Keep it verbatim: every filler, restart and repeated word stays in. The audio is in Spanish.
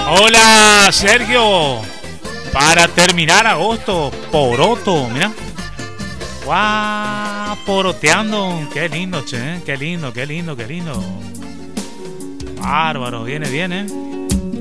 Hola, Sergio. Para terminar agosto, poroto, mira. Guau, poroteando. Qué lindo, che. Qué lindo, qué lindo, qué lindo. Bárbaro, viene, viene.